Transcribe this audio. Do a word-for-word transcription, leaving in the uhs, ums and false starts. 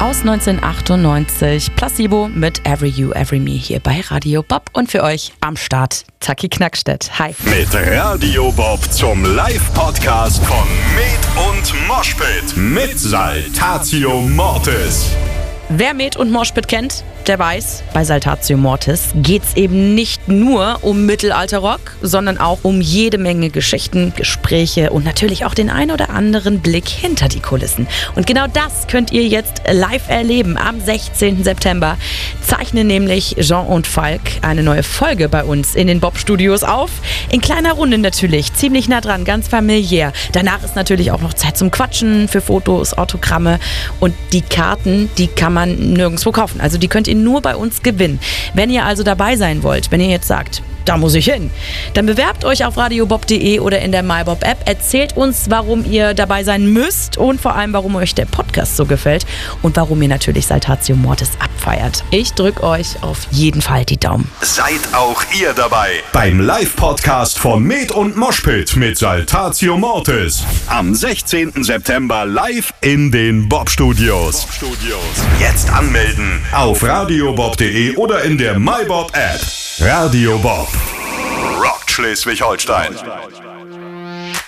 aus neunzehnhundertachtundneunzig. Placebo mit Every You, Every Me hier bei Radio Bob. Und für euch am Start Taki Knackstedt. Hi. Mit Radio Bob zum Live-Podcast von Med und Moshpit mit Saltatio Mortis. Wer Med und Moshpit kennt, der weiß, bei Saltatio Mortis geht's eben nicht nur um Mittelalterrock, sondern auch um jede Menge Geschichten, Gespräche und natürlich auch den ein oder anderen Blick hinter die Kulissen. Und genau das könnt ihr jetzt live erleben. Am sechzehnten September zeichnen nämlich Jean und Falk eine neue Folge bei uns in den Bob-Studios auf. In kleiner Runde natürlich, ziemlich nah dran, ganz familiär. Danach ist natürlich auch noch Zeit zum Quatschen, für Fotos, Autogramme. Und die Karten, die kann man nirgendwo kaufen. Also die könnt ihr nur bei uns gewinnen. Wenn ihr also dabei sein wollt, wenn ihr jetzt sagt, da muss ich hin, dann bewerbt euch auf radiobob punkt de oder in der MyBob-App. Erzählt uns, warum ihr dabei sein müsst und vor allem, warum euch der Podcast so gefällt und warum ihr natürlich Saltatio Mortis abfeiert. Ich drücke euch auf jeden Fall die Daumen. Seid auch ihr dabei beim Live-Podcast von Med und Moshpit mit Saltatio Mortis. Am sechzehnten September live in den Bob-Studios. Jetzt anmelden auf radiobob punkt de oder in der MyBob-App. Radio Bob. Rockt Schleswig-Holstein.